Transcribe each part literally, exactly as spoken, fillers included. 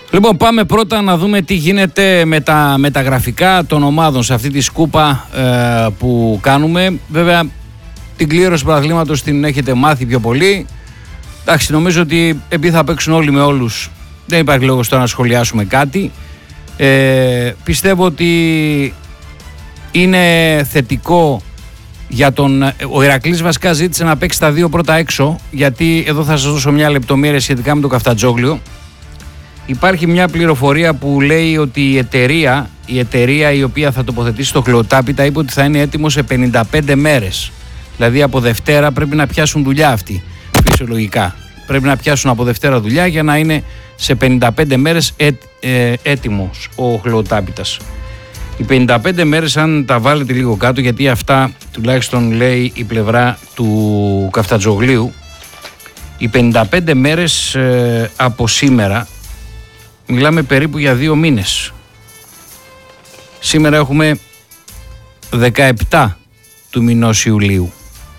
Λοιπόν, πάμε πρώτα να δούμε τι γίνεται με τα μεταγραφικά των ομάδων σε αυτή τη σκούπα ε, που κάνουμε. Βέβαια, την κλήρωση του πρωταθλήματος την έχετε μάθει πιο πολύ. Εντάξει, νομίζω ότι επειδή θα παίξουν όλοι με όλους, δεν υπάρχει λόγος τώρα να σχολιάσουμε κάτι. Ε, πιστεύω ότι είναι θετικό για τον... Ο Ηρακλής βασικά ζήτησε να παίξει τα δύο πρώτα έξω, γιατί εδώ θα σας δώσω μια λεπτομέρεια σχετικά με το Καφτατζόγλιο. Υπάρχει μια πληροφορία που λέει ότι η εταιρεία, η εταιρεία η οποία θα τοποθετήσει το χλωοτάπητα είπε ότι θα είναι έτοιμο σε πενήντα πέντε μέρες. Δηλαδή από Δευτέρα πρέπει να πιάσουν δουλειά αυτοί, φυσιολογικά. Πρέπει να πιάσουν από Δευτέρα δουλειά για να είναι σε πενήντα πέντε μέρες έ, ε, έτοιμος ο χλωοτάπητας. Οι πενήντα πέντε μέρες, αν τα βάλετε λίγο κάτω, γιατί αυτά τουλάχιστον λέει η πλευρά του Καφτατζογλίου, οι πενήντα πέντε μέρες ε, από σήμερα, μιλάμε περίπου για δύο μήνες. Σήμερα έχουμε δεκαεπτά του μηνός Ιουλίου.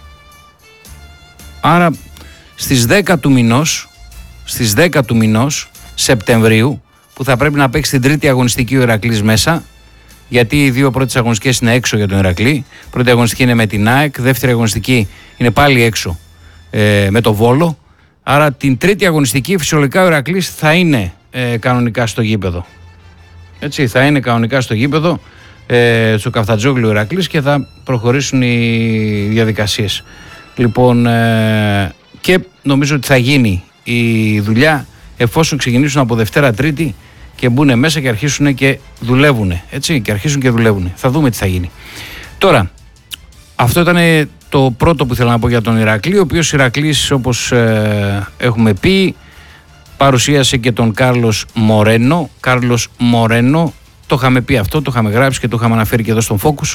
Άρα στις δέκα του μηνός, στις δέκα του μηνός Σεπτεμβρίου, που θα πρέπει να παίξει την τρίτη αγωνιστική ο Ηρακλής μέσα, γιατί οι δύο πρώτες αγωνιστικές είναι έξω για τον Ηρακλή. Πρώτη αγωνιστική είναι με την ΑΕΚ, δεύτερη αγωνιστική είναι πάλι έξω ε, με το Βόλο. Άρα την τρίτη αγωνιστική φυσιολογικά ο Ηρακλής θα είναι ε, κανονικά στο γήπεδο. Έτσι, θα είναι κανονικά στο γήπεδο ε, στο Καφτατζόγλιο ο Ηρακλής και θα προχωρήσουν οι διαδικασίες. Λοιπόν, ε, και νομίζω ότι θα γίνει η δουλειά εφόσον ξεκινήσουν από Δευτέρα Τρίτη και μπουν μέσα και αρχίσουν και δουλεύουν. Έτσι, και αρχίσουν και δουλεύουν. Θα δούμε τι θα γίνει. Τώρα, αυτό ήταν το πρώτο που ήθελα να πω για τον Ηρακλή, ο οποίος Ηρακλής, όπως ε, έχουμε πει, παρουσίασε και τον Κάρλος Μορένο. Κάρλος Μορένο, το είχαμε πει αυτό, το είχαμε γράψει και το είχαμε αναφέρει και εδώ στον Focus.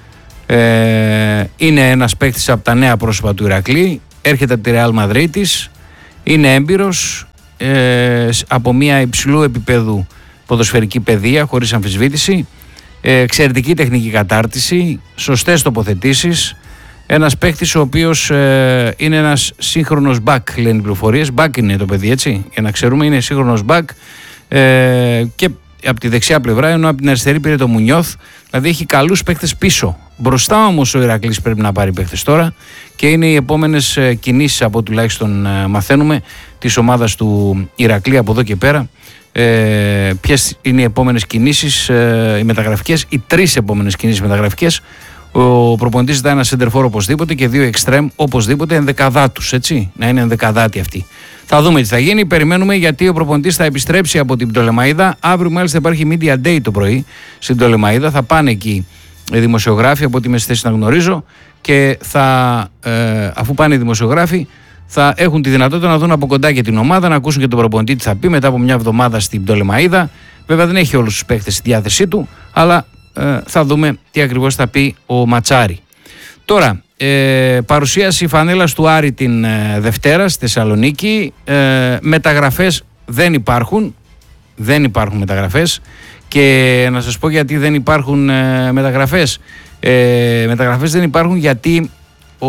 Ε, είναι ένας παίκτης από τα νέα πρόσωπα του Ηρακλή, έρχεται από τη Ρεάλ Μαδρίτης, είναι έμπειρος, ε, από μια υψηλού επίπεδου ποδοσφαιρική παιδεία, χωρίς αμφισβήτηση, ε, εξαιρετική τεχνική κατάρτιση, σωστές τοποθετήσεις, ένας παίκτης ο οποίος ε, είναι ένας σύγχρονος back, λένε οι πληροφορίες. Back είναι το παιδί, έτσι, για να ξέρουμε, είναι σύγχρονος back, ε, και από τη δεξιά πλευρά, ενώ από την αριστερή πήρε το Μουνιώθ. Δηλαδή έχει καλούς παίκτες πίσω. Μπροστά όμως ο Ηρακλής πρέπει να πάρει παίκτες τώρα και είναι οι επόμενες κινήσεις, από τουλάχιστον μαθαίνουμε, της ομάδας του Ηρακλή από εδώ και πέρα. Ε, ποιες είναι οι επόμενες κινήσεις, ε, οι μεταγραφικές, οι τρεις επόμενες κινήσεις μεταγραφικές. Ο προπονητής ζητάει ένα σεντερφόρ οπωσδήποτε και δύο εξτρέμ οπωσδήποτε, ενδεκαδάτους, έτσι, να είναι ενδεκαδάτοι αυτοί. Θα δούμε τι θα γίνει. Περιμένουμε, γιατί ο προπονητής θα επιστρέψει από την Πτολεμαΐδα. Αύριο μάλιστα υπάρχει Media Day το πρωί στην Πτολεμαΐδα. Θα πάνε εκεί οι δημοσιογράφοι, από ό,τι είμαι στη θέση να γνωρίζω, και θα, ε, αφού πάνε οι δημοσιογράφοι, θα έχουν τη δυνατότητα να δουν από κοντά και την ομάδα, να ακούσουν και τον προπονητή τι θα πει μετά από μια εβδομάδα στην Πτολεμαΐδα. Βέβαια δεν έχει όλους τους παίκτες στη διάθεσή του, αλλά ε, θα δούμε τι ακριβώς θα πει ο Ματσάρη. Τώρα, ε, παρουσίαση φανέλας του Άρη την ε, Δευτέρα στη Θεσσαλονίκη. Ε, μεταγραφές δεν υπάρχουν. Δεν υπάρχουν μεταγραφές. Και να σας πω γιατί δεν υπάρχουν ε, μεταγραφές. Ε, μεταγραφές δεν υπάρχουν γιατί ο,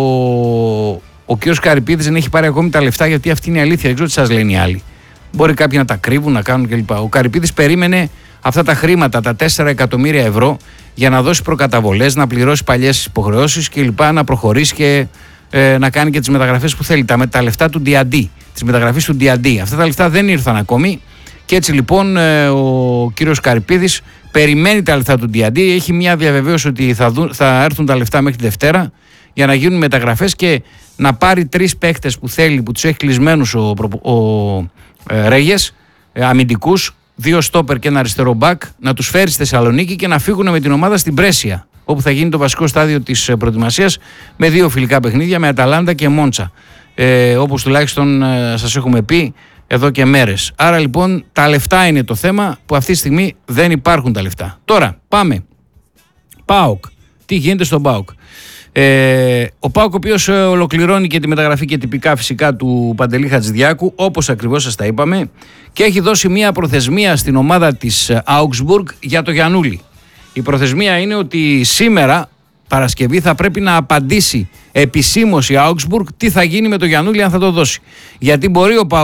ο κ. Καρυπίδης δεν έχει πάρει ακόμη τα λεφτά, γιατί αυτή είναι η αλήθεια. Δεν ξέρω τι σας λένε οι άλλοι. Μπορεί κάποιοι να τα κρύβουν, να κάνουν κλπ. Ο Καρυπίδης περίμενε αυτά τα χρήματα, τα τέσσερα εκατομμύρια ευρώ, για να δώσει προκαταβολές, να πληρώσει παλιές υποχρεώσεις κλπ. Να προχωρήσει και ε, να κάνει και τις μεταγραφές που θέλει. Τα, τα λεφτά του ντι ντι, της μεταγραφής του ντι ντι. Αυτά τα λεφτά δεν ήρθαν ακόμη. Και έτσι λοιπόν ε, ο κύριος Καρυπίδης περιμένει τα λεφτά του ντι ντι. Έχει μια διαβεβαίωση ότι θα, δουν, θα έρθουν τα λεφτά μέχρι τη Δευτέρα για να γίνουν μεταγραφές και να πάρει τρεις παίκτες που θέλει, που τους έχει κλεισμένους ο, ο, ο ε, Ρέγες, ε, αμυντικούς, δύο στόπερ και ένα αριστερό μπακ, να τους φέρει στη Θεσσαλονίκη και να φύγουν με την ομάδα στην Πρέσια, όπου θα γίνει το βασικό στάδιο της προετοιμασίας, με δύο φιλικά παιχνίδια, με Αταλάντα και Μόντσα, ε, όπως τουλάχιστον ε, σας έχουμε πει εδώ και μέρες. Άρα λοιπόν τα λεφτά είναι το θέμα, που αυτή τη στιγμή δεν υπάρχουν τα λεφτά. Τώρα πάμε. ΠΑΟΚ. Τι γίνεται στον ΠΑΟΚ? Ε, ο ΠΑΟΚ, ο οποίος ολοκληρώνει και τη μεταγραφή και τυπικά φυσικά του Παντελή Χατζηδιάκου, όπως ακριβώς σας τα είπαμε, και έχει δώσει μια προθεσμία στην ομάδα της Augsburg για το Γιαννούλη. Η προθεσμία είναι ότι σήμερα, Παρασκευή, θα πρέπει να απαντήσει επισήμως η Augsburg τι θα γίνει με το Γιαννούλη, αν θα το δώσει. Γιατί μπορεί ο ΠΑΟΚ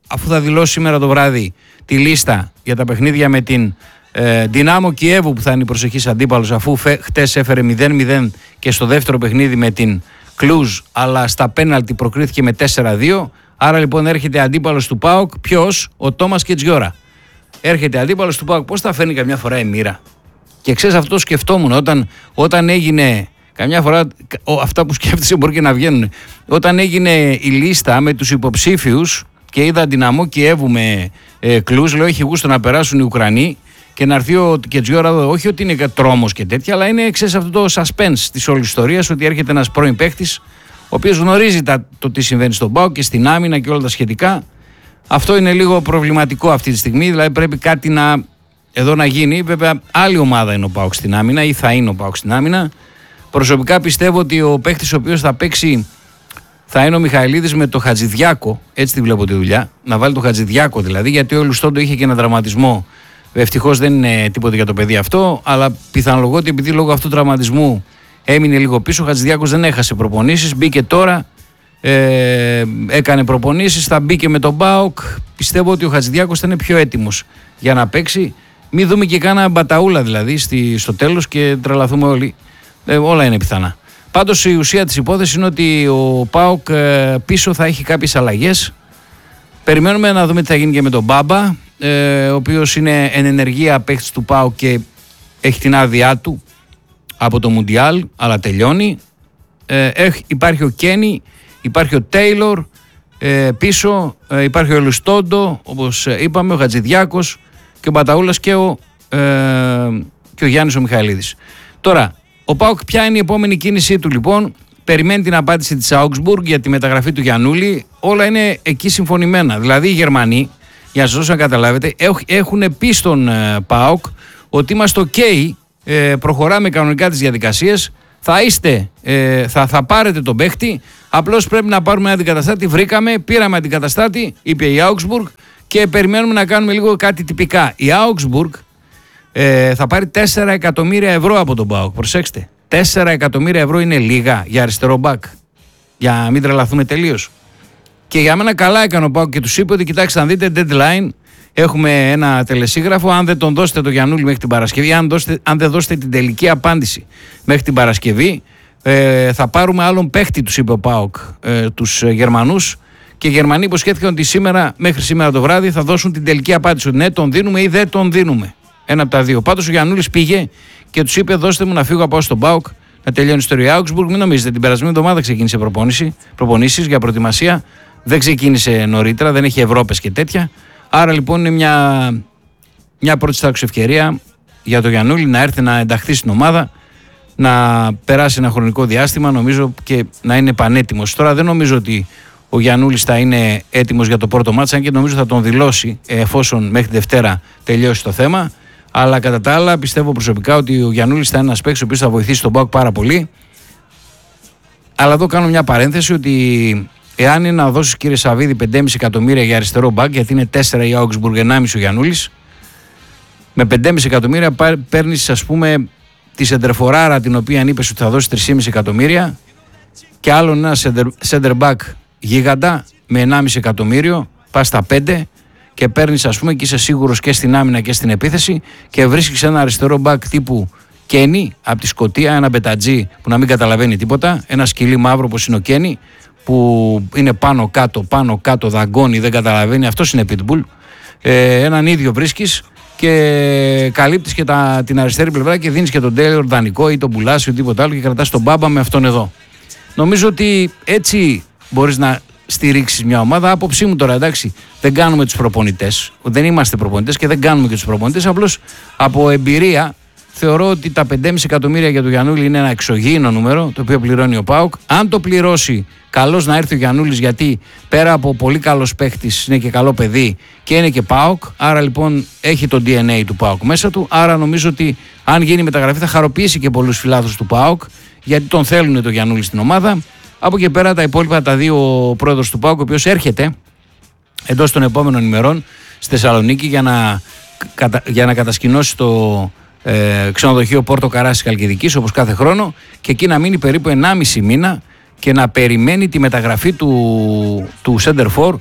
αφού θα δηλώσει σήμερα το βράδυ τη λίστα για τα παιχνίδια με την ε, Δυνάμο Κιέβου που θα είναι η προσεχής αντίπαλος, αφού φε, χτες έφερε μηδέν μηδέν και στο δεύτερο παιχνίδι με την Κλουζ, αλλά στα πέναλτι προκρίθηκε με τέσσερα δύο. Άρα λοιπόν έρχεται αντίπαλος του ΠΑΟΚ. Ποιος? Ο Τόμας Κετζιόρα. Έρχεται αντίπαλος του ΠΑΟΚ. Πώς θα φέρνει καμιά φορά η μοίρα? Και ξέρεις, αυτό το σκεφτόμουν όταν, όταν έγινε. Καμιά φορά αυτά που σκέφτεσαι μπορεί και να βγαίνουν. Όταν έγινε η λίστα με τους υποψήφιους και είδα Δυναμό Κιέβου με ε, Κλουζ, λέω έχει γούστο να περάσουν οι Ουκρανοί και να έρθει ο Κετζιόρα εδώ. Όχι ότι είναι τρόμος και τέτοια, αλλά είναι ξέρεις αυτό το suspense της όλης ιστορίας, ότι έρχεται ένας πρώην παίκτης, ο οποίος γνωρίζει τα, το τι συμβαίνει στον ΠΑΟΚ και στην άμυνα και όλα τα σχετικά. Αυτό είναι λίγο προβληματικό αυτή τη στιγμή, δηλαδή πρέπει κάτι να, εδώ να γίνει. Βέβαια, άλλη ομάδα είναι ο ΠΑΟΚ στην άμυνα ή θα είναι ο ΠΑΟΚ στην άμυνα. Προσωπικά πιστεύω ότι ο παίκτης ο οποίος θα παίξει θα είναι ο Μιχαηλίδης με το Χατζηδιάκο. Έτσι τη βλέπω τη δουλειά. Να βάλει το Χατζηδιάκο δηλαδή, γιατί ο Λουστόντο είχε και ένα τραυματισμό. Ευτυχώς δεν είναι τίποτα για το παιδί αυτό, αλλά πιθανολογώ ότι επειδή λόγω αυτού του τραυματισμού έμεινε λίγο πίσω, ο Χατζηδιάκος δεν έχασε προπονήσεις. Μπήκε τώρα, ε, έκανε προπονήσεις, θα μπήκε με τον ΠΑΟΚ. Πιστεύω ότι ο Χατζηδιάκος θα είναι πιο έτοιμος για να παίξει. Μην δούμε και κάνα μπαταούλα δηλαδή στη, στο τέλος και τρελαθούμε όλοι. Ε, όλα είναι πιθανά. Πάντως η ουσία της υπόθεσης είναι ότι ο ΠΑΟΚ ε, πίσω θα έχει κάποιες αλλαγές. Περιμένουμε να δούμε τι θα γίνει και με τον Μπάμπα, ε, ο οποίος είναι εν ενεργεία παίκτης του ΠΑΟΚ και έχει την άδειά του από το Μουντιάλ, αλλά τελειώνει. Ε, έχ, υπάρχει ο Κένι, υπάρχει ο Τέιλορ ε, πίσω, ε, υπάρχει ο Λουστόντο, όπως είπαμε, ο Χατζηδιάκος και ο Μπαταούλας και ο, ε, και ο Γιάννης ο Μιχαηλίδης. Τώρα, ο ΠΑΟΚ ποια είναι η επόμενη κίνησή του λοιπόν? Περιμένει την απάντηση της Augsburg για τη μεταγραφή του Γιαννούλη. Όλα είναι εκεί συμφωνημένα. Δηλαδή οι Γερμανοί, για να σας δώσω να καταλάβετε, έχουν πει στον ΠΑΟΚ ότι είμαστε ok, προχωράμε κανονικά τις διαδικασίες, θα είστε, θα, θα πάρετε τον παίχτη, απλώς πρέπει να πάρουμε ένα αντικαταστάτη. Βρήκαμε, πήραμε αντικαταστάτη, είπε η Augsburg, και περιμένουμε να κάνουμε λίγο κάτι τυπικά. Η Augsburg ε, θα πάρει τέσσερα εκατομμύρια ευρώ από τον ΠΑΟΚ. Προσέξτε. τέσσερα εκατομμύρια ευρώ είναι λίγα για αριστερό μπακ. Για να μην τρελαθούμε τελείως. Και για μένα καλά έκανε ο ΠΑΟΚ και τους είπε ότι κοιτάξτε να δείτε deadline. Έχουμε ένα τελεσίγραφο. Αν δεν τον δώσετε το Γιαννούλη μέχρι την Παρασκευή, αν, δώσετε, αν δεν δώσετε την τελική απάντηση μέχρι την Παρασκευή, ε, θα πάρουμε άλλον παίχτη, τους είπε ο ΠΑΟΚ, ε, τους Γερμανούς. Και οι Γερμανοί υποσχέθηκαν ότι σήμερα, μέχρι σήμερα το βράδυ θα δώσουν την τελική απάντηση. Ότι ναι, τον δίνουμε ή δεν τον δίνουμε. Ένα από τα δύο. Πάντως ο Γιαννούλης πήγε και τους είπε: δώστε μου να φύγω, να πάω στον ΠΑΟΚ, να τελειώνει η ιστορία. Augsburg, μην νομίζετε, την περασμένη εβδομάδα ξεκίνησε προπονήσεις για προετοιμασία. Δεν ξεκίνησε νωρίτερα, δεν έχει Ευρώπες και τέτοια. Άρα λοιπόν είναι μια, μια πρώτη στάξη ευκαιρία για τον Γιαννούλη να έρθει να ενταχθεί στην ομάδα, να περάσει ένα χρονικό διάστημα, νομίζω, και να είναι πανέτοιμος. Τώρα δεν νομίζω ότι ο Γιαννούλης θα είναι έτοιμος για το πρώτο μάτσα, αν και νομίζω θα τον δηλώσει εφόσον μέχρι Δευτέρα τελειώσει το θέμα. Αλλά κατά τα άλλα πιστεύω προσωπικά ότι ο Γιαννούλης θα είναι ένας παίκτης ο οποίος θα βοηθήσει τον ΠΑΟΚ πάρα πολύ. Αλλά εδώ κάνω μια παρένθεση ότι εάν είναι να δώσεις, κύριε Σαββίδη, πέντε κόμμα πέντε εκατομμύρια για αριστερό μπακ, γιατί είναι τέσσερα η Augsburg, ενάμιση ο Γιαννούλης, με πέντε κόμμα πέντε εκατομμύρια παίρνεις, ας πούμε, τη σεντερφοράρα την οποία είπες ότι θα δώσει τρία κόμμα πέντε εκατομμύρια και άλλον ένα center back γίγαντα με ενάμιση εκατομμύριο, πας στα πέντε και παίρνεις, ας πούμε, και είσαι σίγουρος και στην άμυνα και στην επίθεση και βρίσκεις ένα αριστερό μπακ τύπου Κένι από τη Σκωτία, ένα μπετατζή που να μην καταλαβαίνει τίποτα, ένα σκυλί μαύρο όπως είναι ο Κένι, που είναι πάνω κάτω, πάνω κάτω, δαγκώνει, δεν καταλαβαίνει, αυτός είναι pitbull. Ε, έναν ίδιο βρίσκεις και καλύπτεις και τα, την αριστερή πλευρά και δίνεις και τον Τέιλορ δανεικό ή τον Πουλάσιο ή τίποτα άλλο και κρατάς τον Μπάμπα με αυτόν εδώ. Νομίζω ότι έτσι μπορείς να στηρίξεις μια ομάδα. Άποψή μου τώρα, εντάξει, δεν κάνουμε τους προπονητές, δεν είμαστε προπονητές και δεν κάνουμε και τους προπονητές. Απλώς από εμπειρία θεωρώ ότι τα πέντε κόμμα πέντε εκατομμύρια για τον Γιαννούλη είναι ένα εξωγήινο νούμερο το οποίο πληρώνει ο ΠΑΟΚ. Αν το πληρώσει, καλώς να έρθει ο Γιαννούλης, γιατί πέρα από πολύ καλός παίχτης είναι και καλό παιδί και είναι και ΠΑΟΚ. Άρα λοιπόν έχει το ντι εν έι του ΠΑΟΚ μέσα του. Άρα νομίζω ότι αν γίνει μεταγραφή θα χαροποιήσει και πολλούς φιλάθλους του ΠΑΟΚ, γιατί τον θέλουν τον Γιαννούλη στην ομάδα. Από εκεί πέρα τα υπόλοιπα τα δύο, ο πρόεδρος του ΠΑΟΚ, ο οποίος έρχεται εντός των επόμενων ημερών στη Θεσσαλονίκη για να, για να κατασκηνώσει το ε, ξενοδοχείο Πόρτο Καράσης Χαλκιδικής όπως κάθε χρόνο και εκεί να μείνει περίπου ενάμιση μήνα και να περιμένει τη μεταγραφή του, του Center For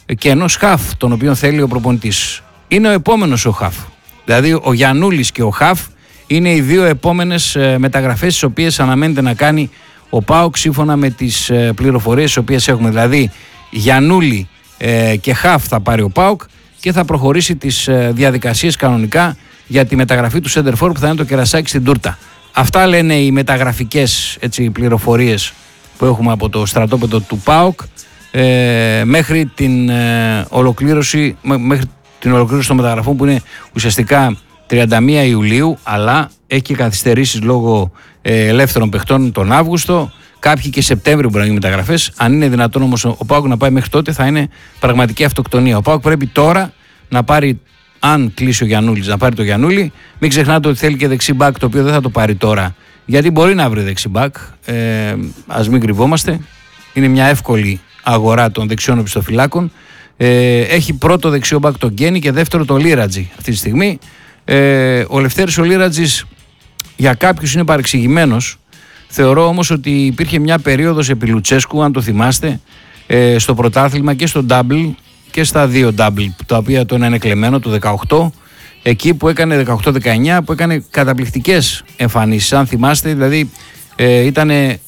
και ενός χαφ τον οποίο θέλει ο προπονητής. Είναι ο επόμενος ο χαφ. Δηλαδή ο Γιαννούλης και ο χαφ είναι οι δύο επόμενες μεταγραφές τις οποίες αναμένεται να κάνει ο ΠΑΟΚ σύμφωνα με τις πληροφορίες τις οποίες έχουμε. Δηλαδή Γιαννούλη και χαφ θα πάρει ο ΠΑΟΚ και θα προχωρήσει τις διαδικασίες κανονικά για τη μεταγραφή του Σέντερφορ που θα είναι το κερασάκι στην τούρτα. Αυτά λένε οι μεταγραφικές έτσι, πληροφορίες που έχουμε από το στρατόπεδο του ΠΑΟΚ ε, μέχρι την ε, ολοκλήρωση μέχρι την ολοκλήρωση των μεταγραφών που είναι ουσιαστικά τριάντα μία Ιουλίου, αλλά έχει και καθυστερήσεις λόγω ε, ελεύθερων παιχτών τον Αύγουστο. Κάποιοι και Σεπτέμβριο μπορεί να γίνουν μεταγραφές. Αν είναι δυνατόν όμως ο ΠΑΟΚ να πάει μέχρι τότε, θα είναι πραγματική αυτοκτονία. Ο ΠΑΟΚ πρέπει τώρα να πάρει, αν κλείσει ο Γιαννούλης, να πάρει το Γιαννούλη. Μην ξεχνάτε ότι θέλει και δεξί μπακ, το οποίο δεν θα το πάρει τώρα, γιατί μπορεί να βρει δεξί μπακ. Ε, ας μην κρυβόμαστε. Είναι μια εύκολη αγορά των δεξιών οπισθοφυλάκων. Ε, έχει πρώτο δεξιό μπακ τον Γκένι και δεύτερο το Λίρατζι αυτή τη στιγμή. Ε, ο Λευτέρης ο Λίρατζης για κάποιους είναι παρεξηγημένος. Θεωρώ όμως ότι υπήρχε μια περίοδος επί Λουτσέσκου, αν το θυμάστε, ε, στο πρωτάθλημα και στο double και στα δύο double, τα οποία το ένα είναι κλεμμένο το δεκαοκτώ, εκεί που έκανε δεκαοκτώ δεκαεννιά, που έκανε καταπληκτικές εμφανίσεις, αν θυμάστε, δηλαδή ε, ήταν ε,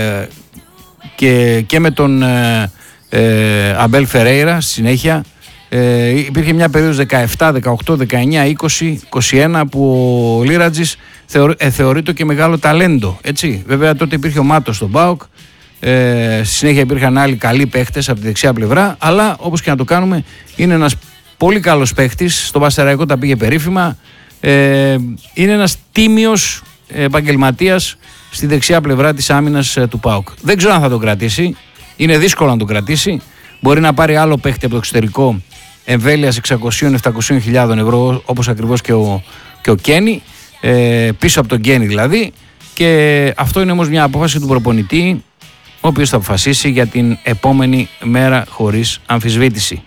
και, και με τον ε, ε, Αμπέλ Φερέιρα στη συνέχεια. Ε, υπήρχε μια περίοδος δεκαεπτά, δεκαοκτώ, δεκαεννιά, είκοσι, είκοσι ένα που ο Λίρατζης θεωρεί, ε, θεωρείται και μεγάλο ταλέντο, έτσι. Βέβαια τότε υπήρχε ο Μάτος στον ΠΑΟΚ, ε, στη συνέχεια υπήρχαν άλλοι καλοί παίχτες από τη δεξιά πλευρά, αλλά όπως και να το κάνουμε είναι ένας πολύ καλός παίχτης, στο Παστεραϊκό τα πήγε περίφημα, ε, είναι ένας τίμιος επαγγελματίας στη δεξιά πλευρά της άμυνας ε, του ΠΑΟΚ. Δεν ξέρω αν θα τον κρατήσει, είναι δύσκολο να τον κρατήσει, μπορεί να πάρει άλλο παίχτη από το εξωτερικό εμβέλειας εξακόσιες με επτακόσιες χιλιάδες ευρώ, όπως ακριβώς και ο, και ο Κένι, ε, πίσω από τον Κένι δηλαδή, και αυτό είναι όμως μια απόφαση του προπονητή, ο οποίος θα αποφασίσει για την επόμενη μέρα χωρίς αμφισβήτηση.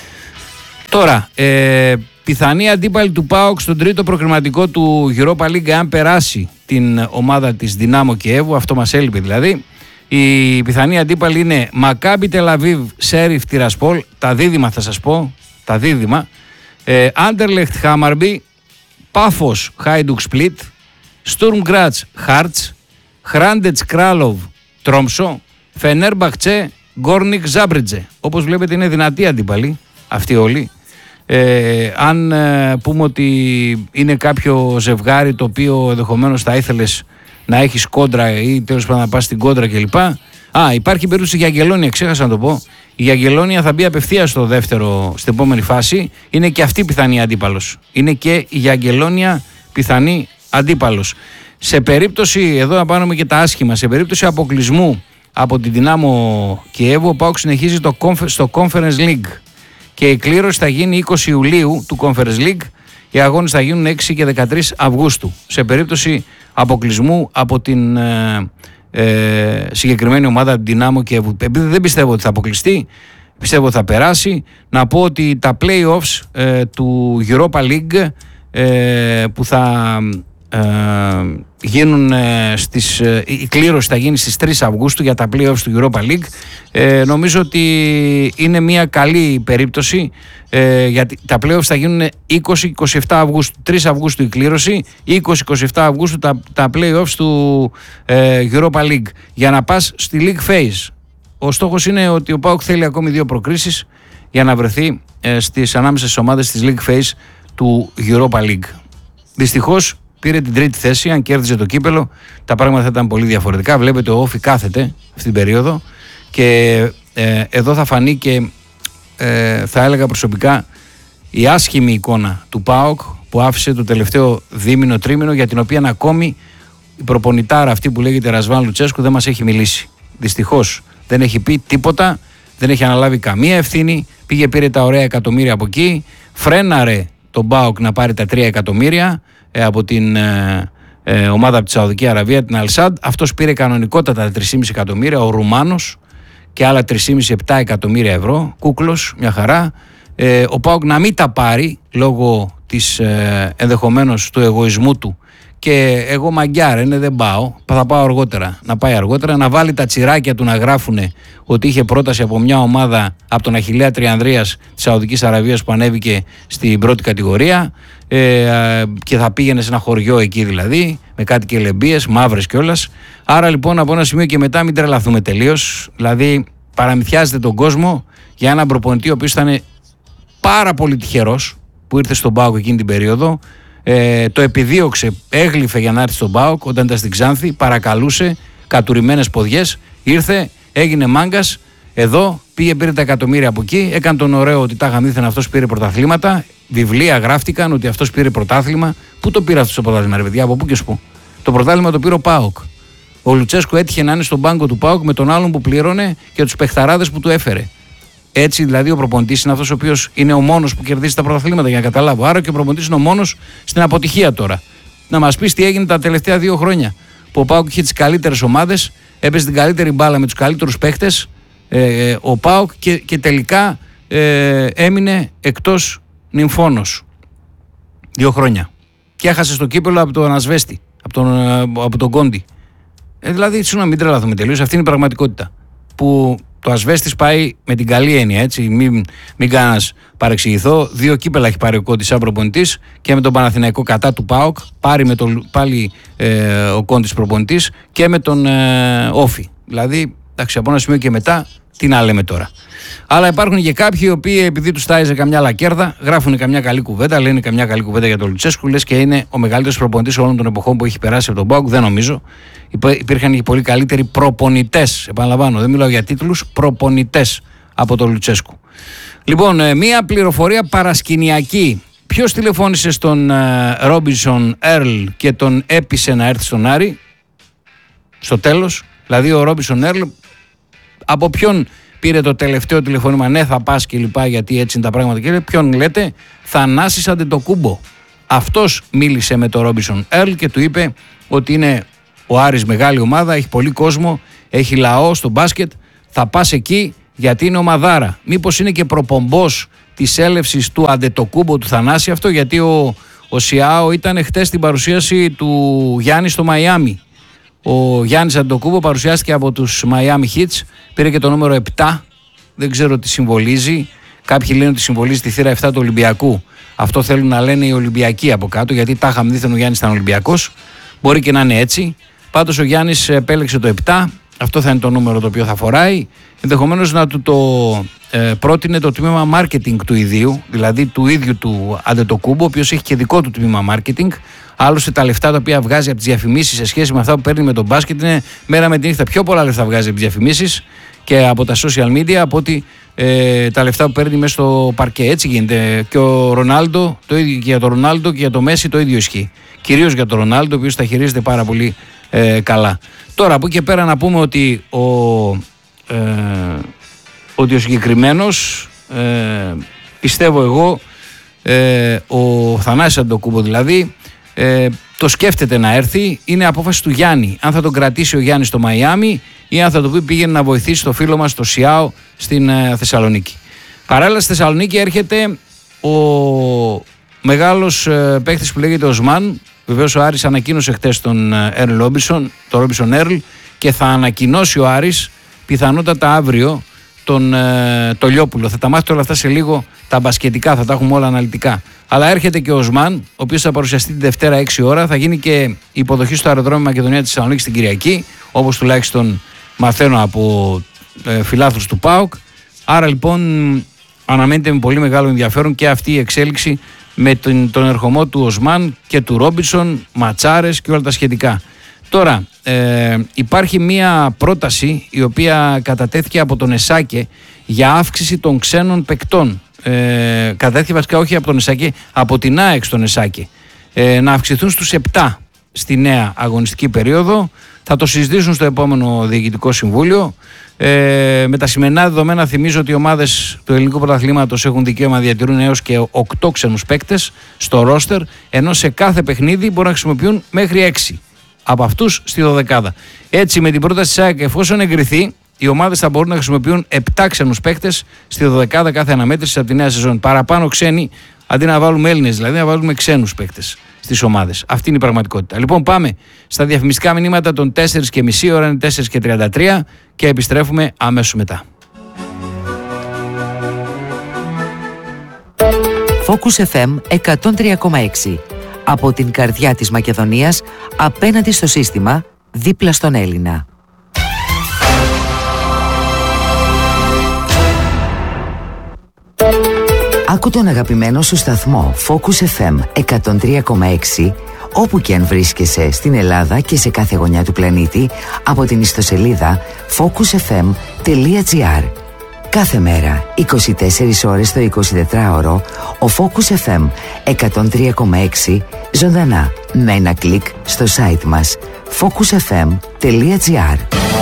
Τώρα, ε, πιθανή αντίπαλη του ΠΑΟΚ στον τρίτο προκριματικό του Europa League, αν περάσει την ομάδα της Δυνάμο Κιέβου, αυτό μας έλειπε δηλαδή. Η πιθανή αντίπαλη είναι Μακάμπι Τελαβίβ, Σέριφ Τιρασπόλ, τα δίδυμα θα σας πω, τα δίδυμα, ε, Άντερλεχτ Χάμαρμπι, Πάφος Χάιντουκ Σπλίτ, Στουρμ Γκράτς Χάρτς, Χράντετς Κράλοβ Τρόμσο, Φενέρμπαχτσε Γκόρνικ Ζάμπρετζε. Όπως βλέπετε είναι δυνατοί αντίπαλοι αυτοί όλοι. Ε, αν ε, πούμε ότι είναι κάποιο ζευγάρι το οποίο ενδεχομένως θα ήθελες να έχεις κόντρα ή τέλος πάντων να πας στην κόντρα κλπ. Α, υπάρχει περίπτωση για Αγγελόνια, ξέχασα να το πω. Η Αγγελόνια θα μπει απευθείας στο δεύτερο, στην επόμενη φάση. Είναι και αυτή πιθανή αντίπαλος. Είναι και η Αγγελόνια πιθανή αντίπαλος. Σε περίπτωση, εδώ να πάρουμε και τα άσχημα, σε περίπτωση αποκλεισμού από την Δυνάμο Κιέβου, ο ΠΑΟΚ συνεχίζει το, στο Conference League. Και η κλήρωση θα γίνει είκοσι Ιουλίου του Conference League. Οι αγώνες θα γίνουν έξι και δεκατρείς Αυγούστου. Σε περίπτωση αποκλεισμού από την ε, ε, συγκεκριμένη ομάδα Δυνάμο Κιέβου. Επειδή δεν πιστεύω ότι θα αποκλειστεί, πιστεύω ότι θα περάσει. Να πω ότι τα play-offs ε, του Europa League ε, που θα ε, γίνουν ε, στις, ε, η κλήρωση θα γίνει στις τρεις Αυγούστου για τα play-offs του Europa League. Ε, νομίζω ότι είναι μια καλή περίπτωση, ε, γιατί τα play-offs θα γίνουν είκοσι είκοσι επτά Αυγούστου, τρεις Αυγούστου η κλήρωση, είκοσι είκοσι επτά Αυγούστου τα, τα play-offs του ε, Europa League για να πας στη League Phase. Ο στόχος είναι ότι ο ΠΑΟΚ θέλει ακόμη δύο προκρίσεις για να βρεθεί ε, στις ανάμεσα στις ομάδες της League Phase του Europa League. Δυστυχώς πήρε την τρίτη θέση, αν κέρδιζε το κύπελο τα πράγματα θα ήταν πολύ διαφορετικά. Βλέπετε ο Όφι κάθεται αυτή την περίοδο και ε, εδώ θα φανεί και ε, θα έλεγα προσωπικά η άσχημη εικόνα του ΠΑΟΚ που άφησε το τελευταίο δίμηνο τρίμηνο, για την οποία ακόμη η προπονητάρα αυτή που λέγεται Ρασβάν Λουτσέσκου δεν μας έχει μιλήσει. Δυστυχώς δεν έχει πει τίποτα, δεν έχει αναλάβει καμία ευθύνη, πήγε πήρε τα ωραία εκατομμύρια από εκεί, φρέναρε τον ΠΑΟΚ να πάρει τα τρία εκατομμύρια ε, από την ε, ε, ομάδα από τη Σαουδική Αραβία, την Αλσάντ. Αυτός πήρε κανονικότατα τα τρία κόμμα πέντε εκατομμύρια, ο Ρουμάνος, και άλλα τρία κόμμα πέντε με επτά εκατομμύρια ευρώ, κούκλος, μια χαρά. Ε, ο ΠΑΟΚ να μην τα πάρει λόγω της ε, ενδεχομένως του εγωισμού του και εγώ μαγκιάρα είναι, δεν πάω, θα πάω αργότερα, να πάει αργότερα, να βάλει τα τσιράκια του να γράφουνε ότι είχε πρόταση από μια ομάδα από τον Αχιλλέα Τριανδρίας της Σαουδικής Αραβίας που ανέβηκε στην πρώτη κατηγορία ε, και θα πήγαινε σε ένα χωριό εκεί δηλαδή, με κάτι κελεμπίες, μαύρες κιόλας. Άρα λοιπόν από ένα σημείο και μετά μην τρελαθούμε τελείως, δηλαδή παραμυθιάζετε τον κόσμο για έναν προπονητή ο οποίος ήταν πάρα πολύ τυχερός που ήρθε στον ΠΑΟΚ εκείνη την περίοδο. Ε, το επιδίωξε, έγλυφε για να έρθει στον ΠΑΟΚ όταν ήταν στην Ξάνθη, παρακαλούσε, κατουρημένες ποδιές, ήρθε, έγινε μάγκας, εδώ πήγε, πήρε τα εκατομμύρια από εκεί, έκανε τον ωραίο ότι τα είχαν δίθεν αυτός πήρε πρωταθλήματα, βιβλία γράφτηκαν ότι αυτός πήρε πρωτάθλημα. Πού το πήρε αυτό το πρωτάθλημα, ρε παιδιά, από πού και σπου? Το πρωτάθλημα το πήρε ο ΠΑΟΚ. Ο Λουτσέσκου έτυχε να είναι στον πάγκο του ΠΑΟΚ με τον άλλον που πλήρωνε και τους παιχταράδες που του έφερε. Έτσι δηλαδή ο προπονητής είναι αυτός ο οποίος είναι ο μόνος που κερδίζει τα πρωταθλήματα, για να καταλάβω. Άρα και ο προπονητής είναι ο μόνος στην αποτυχία τώρα. Να μας πεις τι έγινε τα τελευταία δύο χρόνια. Που ο ΠΑΟΚ είχε τις καλύτερες ομάδες, έπαιζε την καλύτερη μπάλα με τους καλύτερους παίχτες, ε, ο ΠΑΟΚ και, και τελικά ε, έμεινε εκτός νυμφώνος. Δύο χρόνια. Και έχασε στο κύπελλο από τον Ασβέστη, από τον, από τον Κόντι. Ε, δηλαδή, σου να μην τρελαθούμε τελείως, αυτή είναι η πραγματικότητα. Που το Ασβέστης πάει με την καλή έννοια, έτσι, μην, μην κανένας παρεξηγηθώ. Δύο κύπελα έχει πάρει ο Κόντης σαν προπονητής και με τον Παναθηναϊκό κατά του ΠΑΟΚ, πάρει με τον, πάλι ε, ο Κόντης προπονητής και με τον ε, Όφη. Δηλαδή, εντάξει, από ένα σημείο και μετά, τι να λέμε τώρα. Αλλά υπάρχουν και κάποιοι οι οποίοι, επειδή τους τάιζε καμιά λακέρδα, γράφουν καμιά καλή κουβέντα, λένε καμιά καλή κουβέντα για τον Λουτσέσκου, λες και είναι ο μεγαλύτερος προπονητής όλων των εποχών που έχει περάσει από τον ΠΑΟΚ. Δεν νομίζω. Υπήρχαν και πολύ καλύτεροι προπονητές. Επαναλαμβάνω, δεν μιλάω για τίτλους, προπονητές από τον Λουτσέσκου. Λοιπόν, μία πληροφορία παρασκηνιακή. Ποιος τηλεφώνησε στον Ρόμπινσον Έρλ και τον έπεισε να έρθει στον Άρη στο τέλος? Δηλαδή, ο Ρόμπινσον Έρλ από ποιον πήρε το τελευταίο τηλεφώνημα? Ναι, θα πας και λοιπά, γιατί έτσι είναι τα πράγματα. Και ποιον λέτε? Θανάσης Αντετοκούμπο. Αυτός μίλησε με τον Ρόμπινσον Έρλ και του είπε ότι είναι ο Άρης μεγάλη ομάδα, έχει πολύ κόσμο, έχει λαό στο μπάσκετ, θα πας εκεί γιατί είναι ομαδάρα. Μήπως είναι και προπομπός της έλευσης του Αντετοκούμπο, του Θανάση αυτό? Γιατί ο, ο Σιάο ήταν χτες στην παρουσίαση του Γιάννη στο Μαϊάμι. Ο Γιάννης Αντετοκούμπο παρουσιάστηκε από τους Miami Heat, πήρε και το νούμερο επτά, δεν ξέρω τι συμβολίζει. Κάποιοι λένε ότι συμβολίζει τη θύρα επτά του Ολυμπιακού. Αυτό θέλουν να λένε οι Ολυμπιακοί από κάτω, γιατί τάχα δίθεν ο Γιάννης ήταν Ολυμπιακός. Μπορεί και να είναι έτσι. Πάντως ο Γιάννης επέλεξε το επτά, αυτό θα είναι το νούμερο το οποίο θα φοράει. Ενδεχομένως να του το ε, πρότεινε το τμήμα marketing του ιδίου, δηλαδή του ίδιου του Αντετοκούμπο, ο οποίος έχει και δικό του τμήμα marketing. Άλλωστε τα λεφτά τα οποία βγάζει από τις διαφημίσεις σε σχέση με αυτά που παίρνει με τον μπάσκετ είναι μέρα με τη νύχτα. Πιο πολλά λεφτά βγάζει από τις διαφημίσεις και από τα social media από ότι ε, τα λεφτά που παίρνει μέσα στο παρκέ. Έτσι γίνεται. Και ο Ρονάλντο, το ίδιο, και για τον Ρονάλντο και για τον Μέση το ίδιο ισχύει. Κυρίως για τον Ρονάλντο, ο οποίος τα χειρίζεται πάρα πολύ ε, καλά. Τώρα από εκεί και πέρα να πούμε ότι ο, ε, ότι ο συγκεκριμένος ε, πιστεύω εγώ ε, ο Θανάσης Αντετοκούμπο δηλαδή ε, το σκέφτεται να έρθει. Είναι απόφαση του Γιάννη αν θα τον κρατήσει ο Γιάννης στο Μαϊάμι ή αν θα το πει πήγαινε να βοηθήσει το φίλο μας το Σιάο στην ε, Θεσσαλονίκη. Παράλληλα στη Θεσσαλονίκη έρχεται ο μεγάλος ε, παίκτης που λέγεται Οσμάν. Βεβαίως ο Άρης ανακοίνωσε χτες τον Έρλ Ρόμπινσον, τον Ρόμπινσον Έρλ, και θα ανακοινώσει ο Άρης πιθανότατα αύριο τον ε, το Λιόπουλο. Θα τα μάθετε όλα αυτά σε λίγο, τα μπασκετικά, θα τα έχουμε όλα αναλυτικά. Αλλά έρχεται και ο Οσμάν, ο οποίος θα παρουσιαστεί τη Δευτέρα έξι ώρα. Θα γίνει και υποδοχή στο αεροδρόμιο Μακεδονία της Θεσσαλονίκης την Κυριακή, όπως τουλάχιστον μαθαίνω από ε, φιλάθλους του ΠΑΟΚ. Άρα λοιπόν αναμένεται με πολύ μεγάλο ενδιαφέρον και αυτή η εξέλιξη με τον, τον ερχομό του Οσμάν και του Ρόμπινσον, ματσάρες και όλα τα σχετικά. Τώρα, ε, υπάρχει μία πρόταση η οποία κατατέθηκε από τον ΕΣΑΚΕ για αύξηση των ξένων παικτών. Ε, κατατέθηκε βασικά όχι από τον ΕΣΑΚΕ, από την ΑΕΚ στον ΕΣΑΚΕ. Ε, να αυξηθούν στους επτά στη νέα αγωνιστική περίοδο. Θα το συζητήσουν στο επόμενο Διοικητικό Συμβούλιο. Ε, με τα σημερινά δεδομένα θυμίζω ότι οι ομάδες του ελληνικού πρωταθλήματος έχουν δικαίωμα να διατηρούν έως και οκτώ ξένους παίκτες στο ρόστερ, ενώ σε κάθε παιχνίδι μπορούν να χρησιμοποιούν μέχρι έξι από αυτούς στη δωδεκάδα. Έτσι, με την πρόταση της ΑΕΚ, εφόσον εγκριθεί, οι ομάδες θα μπορούν να χρησιμοποιούν επτά ξένους παίκτες στη δωδεκάδα κάθε αναμέτρηση από τη νέα σεζόν. Παραπάνω ξένοι, αντί να βάλουμε Έλληνες, δηλαδή να βάλουμε ξένους παίκτες στις ομάδες. Αυτή είναι η πραγματικότητα. Λοιπόν, πάμε στα διαφημιστικά μηνύματα των τέσσερις και μισή, ώρα είναι τέσσερις και τριάντα τρία και επιστρέφουμε αμέσως μετά. Focus εφ εμ εκατόν τρία κόμμα έξι. Από την καρδιά της Μακεδονίας, απέναντι στο σύστημα, δίπλα στον Έλληνα. Άκου τον αγαπημένο σου σταθμό Focus εφ εμ εκατόν τρία κόμμα έξι όπου και αν βρίσκεσαι στην Ελλάδα και σε κάθε γωνιά του πλανήτη από την ιστοσελίδα focus εφ εμ τελεία τζι άρ. Κάθε μέρα, είκοσι τέσσερις ώρες το εικοσιτετράωρο, ο Focus εφ εμ εκατόν τρία κόμμα έξι ζωντανά με ένα κλικ στο site μας focus εφ εμ τελεία τζι άρ.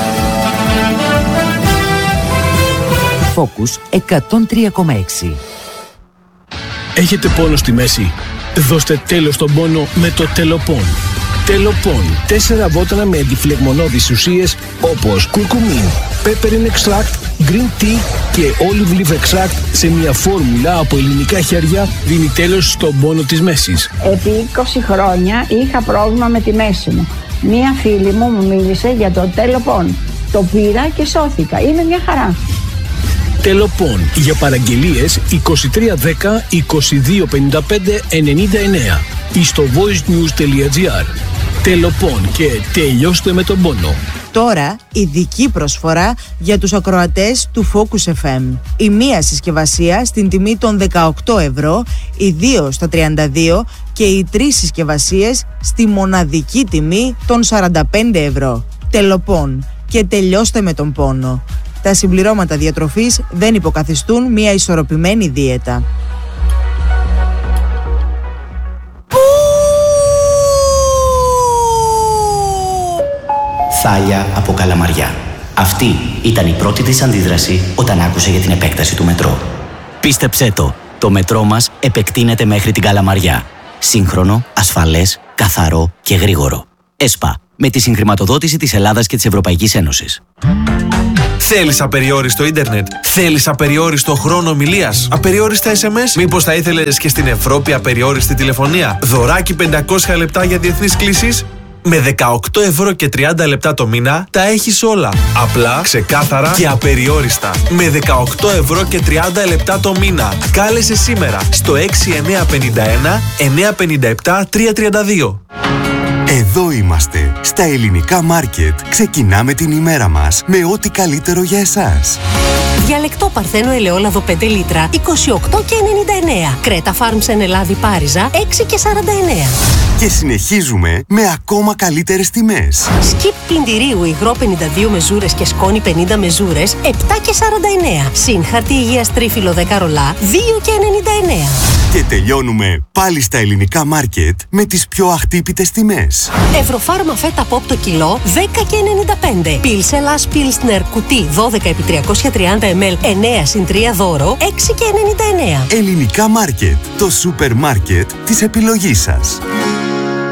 Focus εκατόν τρία κόμμα έξι. Έχετε πόνο στη μέση? Δώστε τέλος στον πόνο με το Τελοπών. Τελοπών. Τέσσερα βότανα με αντιφλεγμονώδεις ουσίες όπως κουρκουμίν, peppermint extract, green tea και olive leaf extract σε μια φόρμουλα από ελληνικά χέρια δίνει τέλος στον πόνο της μέσης. Επί είκοσι χρόνια είχα πρόβλημα με τη μέση μου. Μία φίλη μου μου μίλησε για το Τελοπών. Το πήρα και σώθηκα. Είναι μια χαρά. Τελοπών. Για παραγγελίες είκοσι τρία δέκα είκοσι δύο πενήντα πέντε ενενήντα εννέα ή στο voicenews τελεία τζι άρ. Τελοπών και τελειώστε με τον πόνο. Τώρα ειδική προσφορά για τους ακροατές του Focus εφ εμ. Η μία συσκευασία στην τιμή των δεκαοκτώ ευρώ, οι δύο στα τριάντα δύο και οι τρεις συσκευασίες στη μοναδική τιμή των σαράντα πέντε ευρώ. Τελοπών και τελειώστε με τον πόνο. Τα συμπληρώματα διατροφής δεν υποκαθιστούν μια ισορροπημένη δίαιτα. Θάλια από Καλαμαριά. Αυτή ήταν η πρώτη της αντίδραση όταν άκουσε για την επέκταση του μετρό. Πίστεψέ το, το μετρό μας επεκτείνεται μέχρι την Καλαμαριά. Σύγχρονο, ασφαλές, καθαρό και γρήγορο. ΕΣΠΑ, με τη συγχρηματοδότηση της Ελλάδας και της Ευρωπαϊκής Ένωσης. Θέλεις απεριόριστο ίντερνετ? Θέλεις απεριόριστο χρόνο ομιλίας? Απεριόριστα ες εμ ες? Μήπως θα ήθελες και στην Ευρώπη απεριόριστη τηλεφωνία? Δωράκι πεντακόσια λεπτά για διεθνείς κλήσεις? Με δεκαοκτώ ευρώ και τριάντα λεπτά το μήνα τα έχεις όλα. Απλά, ξεκάθαρα και απεριόριστα. Με δεκαοκτώ ευρώ και τριάντα λεπτά το μήνα. Κάλεσε σήμερα στο έξι εννιά πέντε ένα εννιά πέντε επτά τρία τρία δύο. Εδώ είμαστε, στα ελληνικά μάρκετ. Ξεκινάμε την ημέρα μας με ό,τι καλύτερο για εσάς. Διαλεκτό Παρθένο ελαιόλαδο πέντε λίτρα, είκοσι οκτώ και ενενήντα εννέα. Κρέτα Farms εν Ελλάδη Πάριζα, έξι και σαράντα εννέα. Και συνεχίζουμε με ακόμα καλύτερες τιμές. Σκιπ πλυντηρίου υγρό πενήντα δύο μεζούρες και σκόνη πενήντα μεζούρες, επτά και σαράντα εννέα. Συν χαρτί υγείας τρίφυλλο δέκα ρολά, δύο και ενενήντα εννέα. Και τελειώνουμε πάλι στα ελληνικά μάρκετ με τις πιο αχτύπητες τιμές. Ευρωφάρμα φέτα πόπ το κιλό, δέκα και ενενήντα πέντε. Πίλσελας Πίλσνερ κουτί δώδεκα επί τριακόσια τριάντα μιλιλίτρα, εννέα συν τρία δώρο, έξι και ενενήντα εννέα. Ελληνικά μάρκετ, το σούπερ μάρκετ της επιλογής σας.